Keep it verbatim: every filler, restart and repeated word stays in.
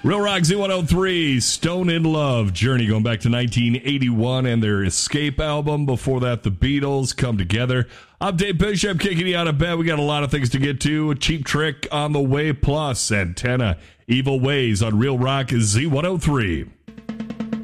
Real Rock Z one oh three, Stone in Love, Journey going back to nineteen eighty-one and their Escape album. Before that, the Beatles, Come Together. I'm Dave Bishop, kicking you out of bed. We got a lot of things to get to. A Cheap Trick on the way, plus Antenna, Evil Ways on Real Rock Z one oh three.